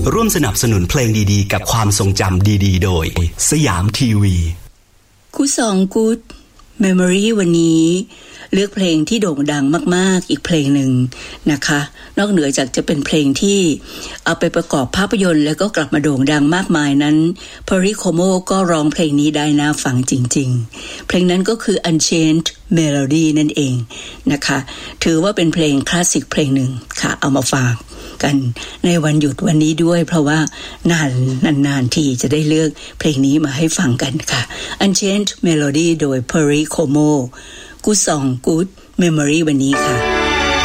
ร่วมสนับสนุนเพลงดีๆกับความทรงจำดีๆโดยสยามทีวีกูซองกู๊ดเมมโมรี่วันนี้เลือกเพลงที่โด่งดังมากๆอีกเพลงหนึ่งนะคะนอกเหนือจากจะเป็นเพลงที่เอาไปประกอบภาพยนตร์แล้วก็กลับมาโด่งดังมากมายนั้นพอริโคโมก็ร้องเพลงนี้ได้น่าฟังจริงๆเพลงนั้นก็คือ Unchained Melody นั่นเองนะคะถือว่าเป็นเพลงคลาสสิกเพลงหนึ่งค่ะเอามาฝากกันในวันหยุดวันนี้ด้วยเพราะว่านานทีจะได้เลือกเพลงนี้มาให้ฟังกันค่ะ Unchained Melody โดย Perry Como Good Song Good Memory วันนี้ค่ะ